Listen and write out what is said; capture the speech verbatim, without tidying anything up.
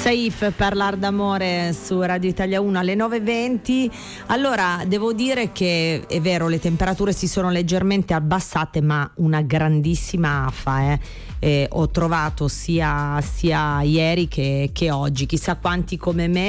Saif, Parlare d'amore su Radio Italia uno alle nove e venti. Allora, devo dire che è vero, le temperature si sono leggermente abbassate, ma una grandissima afa, eh. Eh, ho trovato sia, sia ieri che, che oggi, chissà quanti come me